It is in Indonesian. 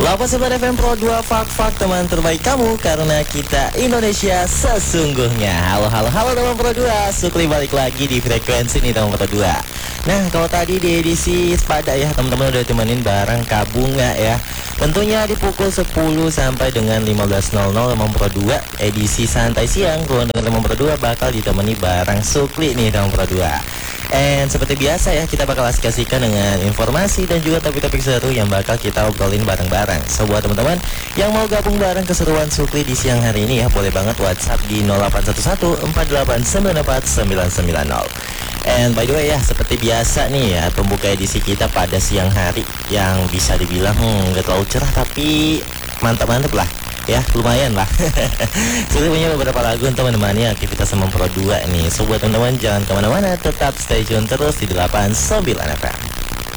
8 FM Pro 2 Fak teman terbaik kamu, karena kita Indonesia sesungguhnya. Halo teman Pro 2, Sukli balik lagi di frekuensi nih teman Pro 2. Nah, kalau tadi di edisi Sepada ya, teman-teman udah temenin bareng Kabunga ya. Tentunya di pukul 10 sampai dengan 15.00 teman Pro 2 edisi santai siang. Kalau dengan teman Pro 2 bakal ditemani bareng Sukli nih teman Pro 2. And seperti biasa ya, kita bakal asik-asikan dengan informasi dan juga topik-topik seru yang bakal kita obrolin bareng-bareng. So buat teman-teman yang mau gabung bareng keseruan Sukli di siang hari ini ya, boleh banget WhatsApp di 0811-4898-990. And by the way ya, seperti biasa nih ya, pembuka edisi kita pada siang hari yang bisa dibilang gak terlalu cerah tapi mantap-mantap lah. Ya, lumayan lah. Sudah punya beberapa lagu untuk menemani aktivitas Pro 2 nih. So buat teman-teman jangan kemana-mana, tetap stay tune terus di 89 FM.